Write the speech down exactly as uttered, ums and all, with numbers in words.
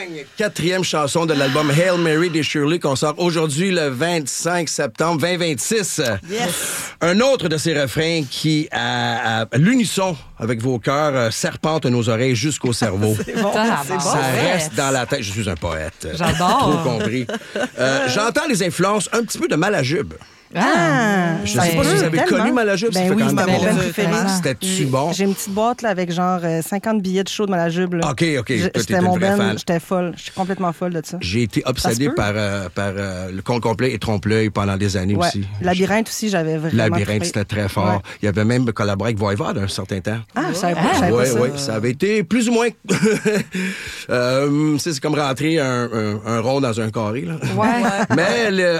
Bang! Quatrième chanson de l'album Hail Mary des Shirley qu'on sort aujourd'hui le vingt-cinq septembre vingt vingt-six. Yes! Un autre de ces refrains qui, à, à l'unisson avec vos cœurs, euh, serpente nos oreilles jusqu'au cerveau. C'est bon, c'est bon. Ça reste dans la tête. Je suis un poète. J'adore. Trop compris. Euh, j'entends les influences un petit peu de Malajube. Ah! Je ne sais pas si vous avez Tellement. connu Malajube. Ben ça fait oui, quand c'était même mon band longtemps. préféré. C'était-tu bon? J'ai une petite boîte là, avec genre euh, cinquante billets de show de Malajube. là. OK, OK. Je- Toi, t'es C'était une mon vraie band, fan. j'étais folle. Je suis complètement folle de ça. J'ai été obsédé Ça se peut? par, euh, par euh, le Con complet et Trompe-l'œil pendant des années Ouais. aussi. Labyrinthe aussi, j'avais vraiment Labyrinthe, trippé. c'était très fort. Ouais. Il y avait même collaboré avec Voivode un certain temps. Ah, je savais pas, je savais Oui, pas ça. oui, ça avait été plus ou moins... euh, c'est c'est comme rentrer un, un, un rond dans un carré. Là. Ouais. Mais le,